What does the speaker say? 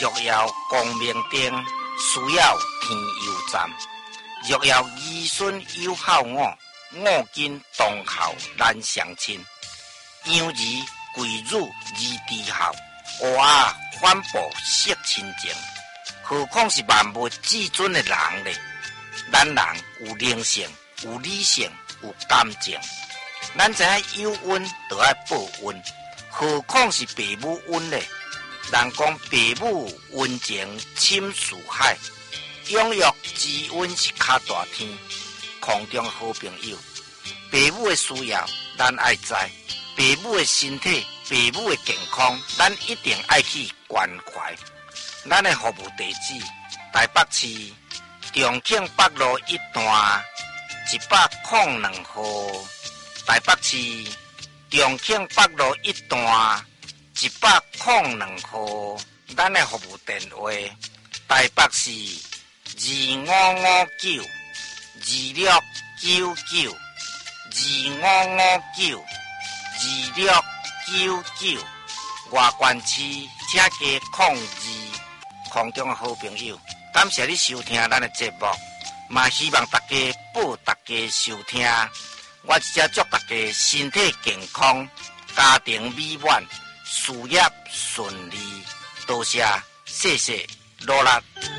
若要光明灯，需要天油站。若要儿孙有孝我，我今当孝难相亲。养儿贵辱儿弟孝，学啊反哺惜亲情。何况是万物至尊的人呢？咱人有灵性，有理性，有感情。咱知影有恩就要报恩，何况是父母恩呢？人讲父母恩情深似海，养育之恩是较大天。空中好朋友，父母的需要咱爱知，父母的身体、父母的健康，咱一定爱去关怀。咱的服务地址：台北市重庆北路1段102號。台北市重庆北路1段102號。咱的服務電話：台北市2559 2699 2559 2699。外縣市請加02。空中的好朋友，感謝你收聽咱的節目，嘛希望大家報大家收聽。我只祝大家身體健康，家庭美滿，事業順利。多謝，謝謝，努力。